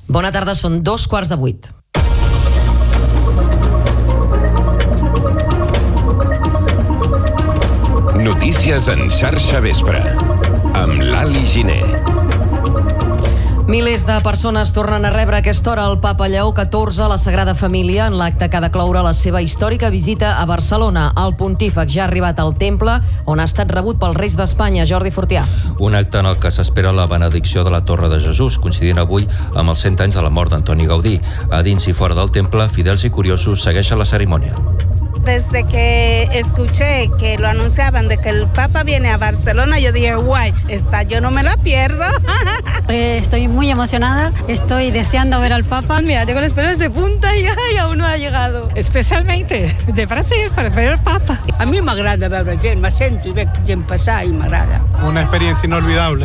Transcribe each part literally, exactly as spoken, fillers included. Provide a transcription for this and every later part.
Bona tarda, són dos quarts de vuit. Notícies en xarxa vespre, amb l'Ali Giner. Milers de persones tornen a rebre a aquesta hora el Papa Lleó catorze a la Sagrada Família en l'acte que ha de cloure la seva històrica visita a Barcelona. El pontífex ja ha arribat al temple, on ha estat rebut pels reis d'Espanya. Jordi Fortià. Un acte en el que s'espera la benedicció de la Torre de Jesús, coincidint avui amb els cent anys de la mort d'Antoni Gaudí. A dins i fora del temple, fidels i curiosos segueixen la cerimònia. Desde que escuché que lo anunciaban de que el Papa viene a Barcelona, yo dije, guay, esta yo no me la pierdo. Estoy muy emocionada, estoy deseando ver al Papa. Mira, tengo los pelos de punta y, y aún no ha llegado. Especialmente de Brasil, para ver al Papa. A mi m'agrada veure gent, m'assento i veig gent passar i m'agrada. Una experiencia inolvidable.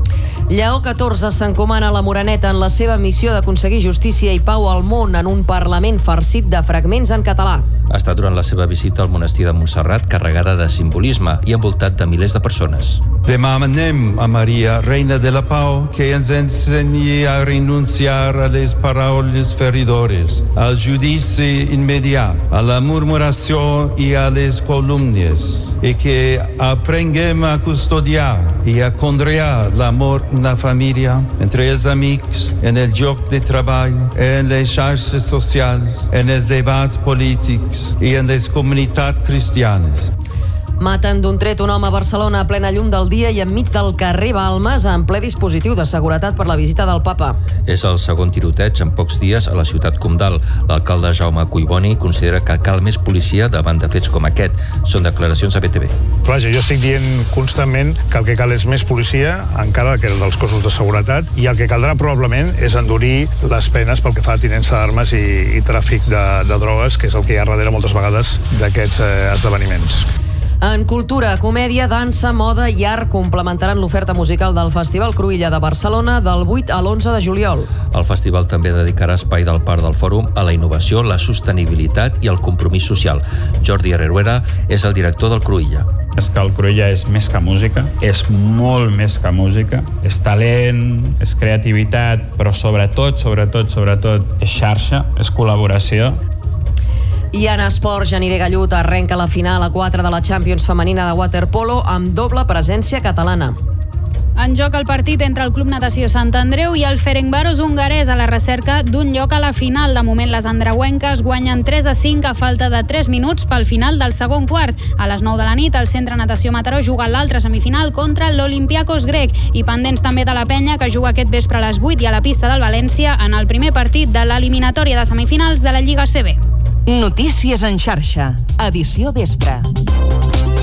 Lleó catorze s'encomana a la Moreneta en la seva missió d'aconseguir justícia i pau al món en un Parlament farcit de fragments en català. Ha estat durant la seva visita al monestir de Montserrat carregada de simbolisme i envoltat de milers de persones. Demanem a Maria, Reina de la Pau, que ens ensenyi a renunciar a les paraules feridores, al judici immediat, a la murmuració i a les columnes, i que aprenguem a custodiar i a conrear l'amor en la família, entre els amics, en el lloc de treball, en les xarxes socials, en els debats polítics i en les comunitats cristianes. Maten d'un tret un home a Barcelona a plena llum del dia i enmig del carrer Balmes en ple dispositiu de seguretat per la visita del Papa. És el segon tiroteig en pocs dies a la ciutat comtal. L'alcalde Jaume Cuiboni considera que cal més policia davant de fets com aquest. Són declaracions a B T V. Vaja, jo estic dient constantment que el que cal és més policia, encara que dels cossos de seguretat, i el que caldrà probablement és endurir les penes pel que fa a tinença d'armes i, i tràfic de, de drogues, que és el que hi ha darrere moltes vegades d'aquests eh, esdeveniments. En cultura, comèdia, dansa, moda i art complementaran l'oferta musical del Festival Cruïlla de Barcelona del vuit a l'onze de juliol. El festival també dedicarà espai del Parc del Fòrum a la innovació, la sostenibilitat i el compromís social. Jordi Herrera és el director del Cruïlla. És que el Cruïlla és més que música, és molt més que música, és talent, és creativitat, però sobretot, sobretot, sobretot és xarxa, és col·laboració. I en esports, Janire Gallut arrenca la final a quatre de la Champions femenina de waterpolo amb doble presència catalana. En joc el partit entre el Club Natació Sant Andreu i el Ferencváros hongarès a la recerca d'un lloc a la final. De moment les andreuenques guanyen tres a cinc a falta de tres minuts pel final del segon quart. A les nou de la nit el Centre Natació Mataró juga l'altra semifinal contra l'Olympiakos grec i pendents també de la Penya, que juga aquest vespre a les vuit i a la pista del València en el primer partit de l'eliminatòria de semifinals de la Lliga A C B. Notícies en xarxa, edició vespre.